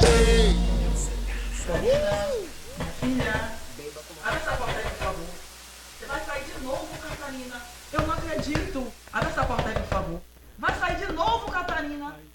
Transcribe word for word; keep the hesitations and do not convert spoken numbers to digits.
Ei! Minha filha, abre essa porta aí, por favor. Você vai sair de novo, Catarina. Eu não acredito. Abre essa porta aí, por favor. Vai sair de novo, Catarina.